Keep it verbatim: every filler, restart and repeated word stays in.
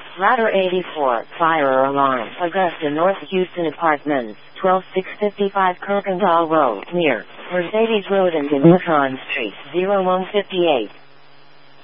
Ladder eighty-four, fire alarm. Augusta North Houston Apartments, twelve six fifty-five Kirkendall Road, near Mercedes Road and Demotron Street, zero one five eight.